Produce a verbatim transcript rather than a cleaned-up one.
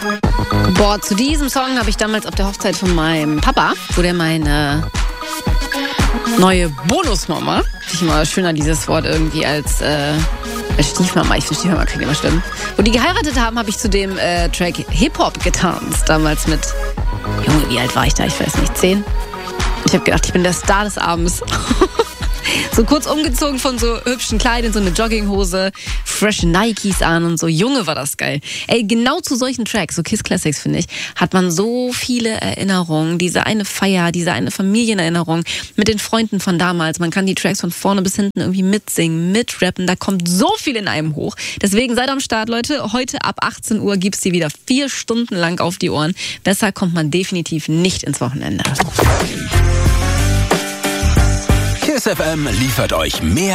Boah, zu diesem Song habe ich damals auf der Hochzeit von meinem Papa, wo der meine neue Bonusmama, ich immer schöner dieses Wort irgendwie als, äh, als Stiefmama, ich finde Stiefmama klingt immer schlimm, wo die geheiratet haben, habe ich zu dem äh, Track Hip-Hop getanzt, damals mit, Junge, wie alt war ich da, ich weiß nicht, zehn? Ich habe gedacht, ich bin der Star des Abends. So kurz umgezogen von so hübschen Kleidern, so eine Jogginghose, fresh Nikes an und so. Junge, war das geil. Ey, genau zu solchen Tracks, so Kiss Classics, finde ich, hat man so viele Erinnerungen. Diese eine Feier, diese eine Familienerinnerung mit den Freunden von damals. Man kann die Tracks von vorne bis hinten irgendwie mitsingen, mitrappen. Da kommt so viel in einem hoch. Deswegen seid am Start, Leute. Heute ab achtzehn Uhr gibt's die wieder vier Stunden lang auf die Ohren. Besser kommt man definitiv nicht ins Wochenende. Kiss F M liefert euch mehr